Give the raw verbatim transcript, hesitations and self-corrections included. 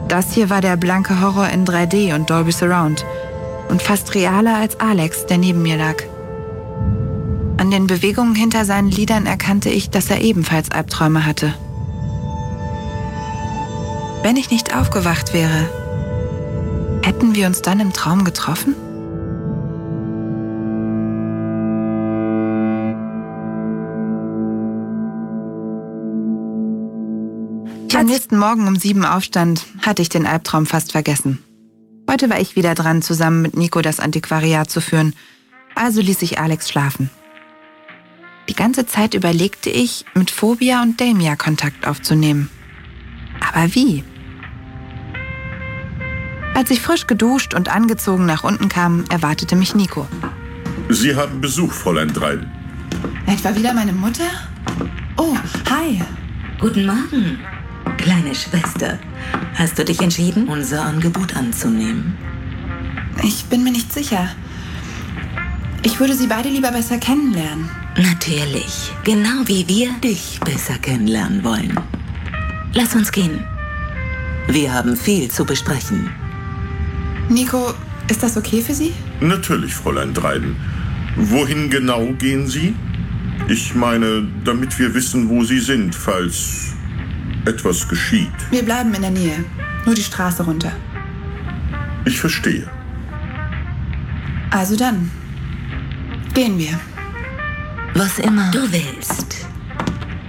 Das hier war der blanke Horror in drei D und Dolby Surround. Und fast realer als Alex, der neben mir lag. An den Bewegungen hinter seinen Lidern erkannte ich, dass er ebenfalls Albträume hatte. Wenn ich nicht aufgewacht wäre, hätten wir uns dann im Traum getroffen? Am nächsten Morgen um sieben aufstand, hatte ich den Albtraum fast vergessen. Heute war ich wieder dran, zusammen mit Nico das Antiquariat zu führen, also ließ ich Alex schlafen. Die ganze Zeit überlegte ich, mit Phobia und Damia Kontakt aufzunehmen. Aber wie? Als ich frisch geduscht und angezogen nach unten kam, erwartete mich Nico. Sie haben Besuch, Fräulein Dryden. Etwa wieder meine Mutter? Oh, hi. Guten Morgen, kleine Schwester. Hast du dich entschieden, unser Angebot anzunehmen? Ich bin mir nicht sicher. Ich würde Sie beide lieber besser kennenlernen. Natürlich, genau wie wir dich besser kennenlernen wollen. Lass uns gehen. Wir haben viel zu besprechen. Nico, ist das okay für Sie? Natürlich, Fräulein Dryden. Wohin genau gehen Sie? Ich meine, damit wir wissen, wo Sie sind, falls etwas geschieht. Wir bleiben in der Nähe. Nur die Straße runter. Ich verstehe. Also dann. Gehen wir. Was immer du willst.